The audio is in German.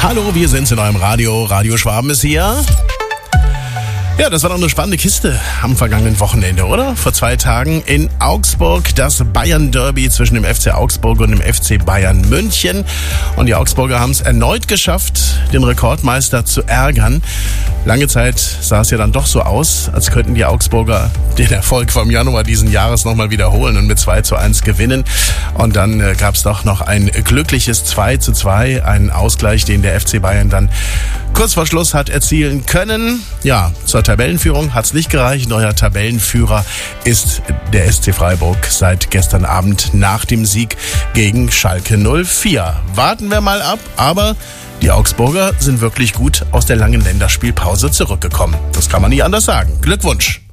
Hallo, wir sind's in eurem Radio. Radio Schwaben ist hier. Ja, das war doch eine spannende Kiste am vergangenen Wochenende, oder? Vor 2 Tagen in Augsburg das Bayern-Derby zwischen dem FC Augsburg und dem FC Bayern München. Und die Augsburger haben es erneut geschafft, den Rekordmeister zu ärgern. Lange Zeit sah es ja dann doch so aus, als könnten die Augsburger den Erfolg vom Januar diesen Jahres nochmal wiederholen und mit 2:1 gewinnen. Und dann gab es doch noch ein glückliches 2:2, einen Ausgleich, den der FC Bayern dann kurz vor Schluss hat erzielen können. Ja, zur Tabellenführung hat's nicht gereicht. Neuer Tabellenführer ist der SC Freiburg seit gestern Abend nach dem Sieg gegen Schalke 04. Warten wir mal ab, aber die Augsburger sind wirklich gut aus der langen Länderspielpause zurückgekommen. Das kann man nicht anders sagen. Glückwunsch!